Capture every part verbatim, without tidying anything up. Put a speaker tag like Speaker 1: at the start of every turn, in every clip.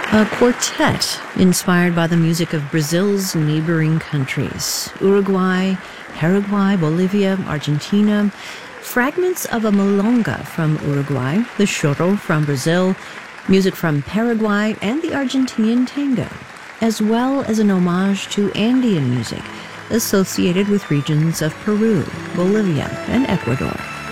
Speaker 1: A quartet inspired by the music of Brazil's neighboring countries, Uruguay, Paraguay, Bolivia, Argentina, fragments of a milonga from Uruguay, the choro from Brazil, music from Paraguay, and the Argentinian tango, as well as an homage to Andean music associated with regions of Peru, Bolivia, and Ecuador.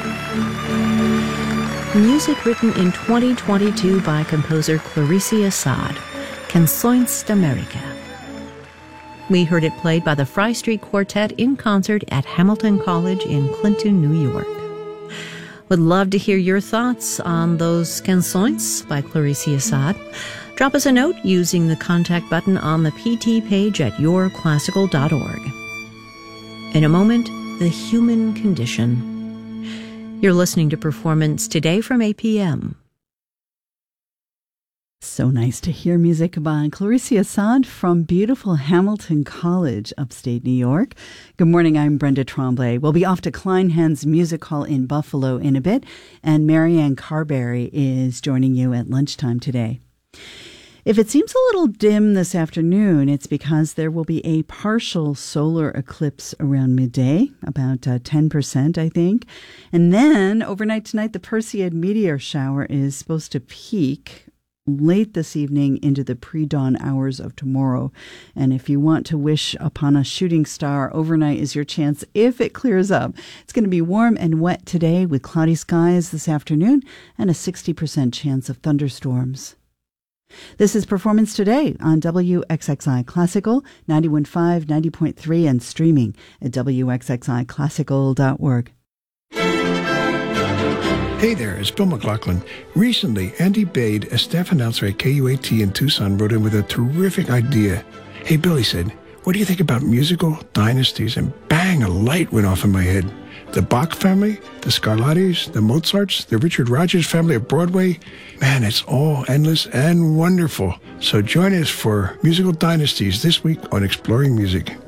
Speaker 1: Music written in twenty twenty-two by composer Clarice Assad, Canções da América. We heard it played by the Fry Street Quartet in concert at Hamilton College in Clinton, New York. Would love to hear your thoughts on those canções by Clarice Assad. Drop us a note using the contact button on the P T page at your classical dot org. In a moment, the human condition. You're listening to Performance Today from A P M.
Speaker 2: So nice to hear music by Clarice Assad from beautiful Hamilton College, upstate New York. Good morning, I'm Brenda Tremblay. We'll be off to Kleinhans Music Hall in Buffalo in a bit, and Marianne Carberry is joining you at lunchtime today. If it seems a little dim this afternoon, it's because there will be a partial solar eclipse around midday, about uh, ten percent, I think. And then overnight tonight, the Perseid meteor shower is supposed to peak late this evening into the pre-dawn hours of tomorrow. And if you want to wish upon a shooting star, overnight is your chance if it clears up. It's going to be warm and wet today with cloudy skies this afternoon and a sixty percent chance of thunderstorms. This is Performance Today on W X X I Classical, ninety-one point five, ninety point three, and streaming at W X X I classical dot org.
Speaker 3: Hey there, it's Bill McLaughlin. Recently, Andy Bade, a staff announcer at K U A T in Tucson, wrote in with a terrific idea. Hey, Bill, he said, what do you think about musical dynasties? And bang, a light went off in my head. The Bach family, the Scarlattis, the Mozarts, the Richard Rodgers family of Broadway. Man, it's all endless and wonderful. So join us for Musical Dynasties this week on Exploring Music.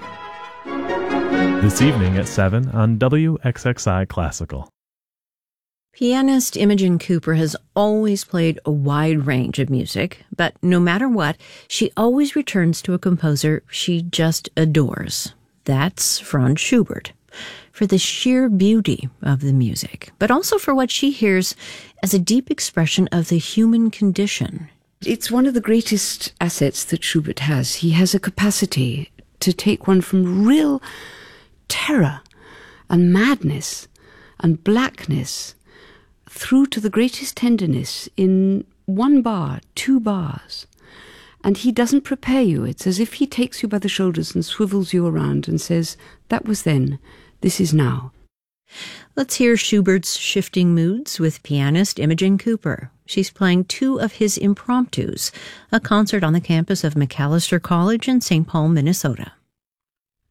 Speaker 4: This evening at seven on W X X I Classical.
Speaker 1: Pianist Imogen Cooper has always played a wide range of music, but no matter what, she always returns to a composer she just adores. That's Franz Schubert, for the sheer beauty of the music, but also for what she hears as a deep expression of the human condition.
Speaker 5: It's one of the greatest assets that Schubert has. He has a capacity to take one from real terror and madness and blackness through to the greatest tenderness in one bar, two bars. And he doesn't prepare you. It's as if he takes you by the shoulders and swivels you around and says, that was then, this is now.
Speaker 1: Let's hear Schubert's shifting moods with pianist Imogen Cooper. She's playing two of his impromptus, a concert on the campus of Macalester College in Saint Paul, Minnesota.